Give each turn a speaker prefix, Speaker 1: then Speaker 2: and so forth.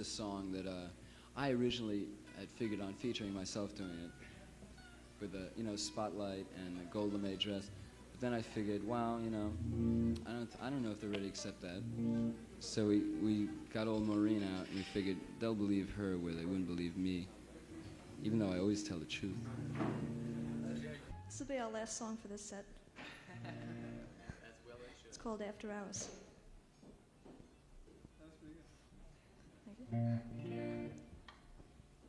Speaker 1: a song that I originally had figured on featuring myself doing it with a spotlight and a gold lame dress. But then I figured, wow, I don't know if they're ready to accept that. So we got old Maureen out and we figured they'll believe her where they wouldn't believe me, even though I always tell the truth.
Speaker 2: This will be our last song for this set. It's called After Hours. Thank you.